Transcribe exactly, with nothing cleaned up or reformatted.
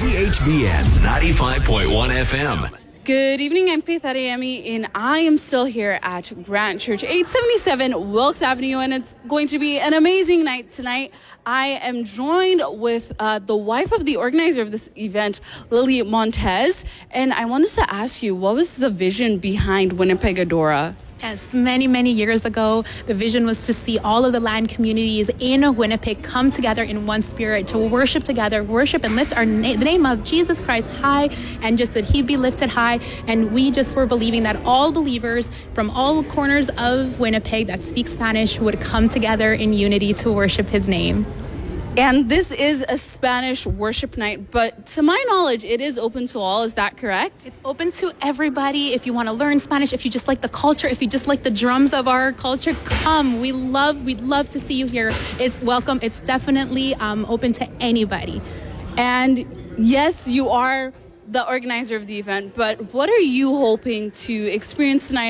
C H B N ninety-five point one F M. Good evening, I'm Faith Adeyemi, and I am still here at Grant Church, eight seventy-seven Wilkes Avenue, and it's going to be an amazing night tonight. I am joined with uh, the wife of the organizer of this event, Lily Montez, and I wanted to ask you, what was the vision behind Winnipeg Adora? Yes, many, many years ago, the vision was to see all of the land communities in Winnipeg come together in one spirit to worship together, worship and lift our na- the name of Jesus Christ high, and just that he be lifted high. And we just were believing that all believers from all corners of Winnipeg that speak Spanish would come together in unity to worship his name. And this is a Spanish worship night, but to my knowledge, it is open to all. Is that correct? It's open to everybody. If you want to learn Spanish, if you just like the culture, if you just like the drums of our culture, come. We love, we'd love to see you here. It's welcome. It's definitely um, open to anybody. And yes, you are the organizer of the event, but what are you hoping to experience tonight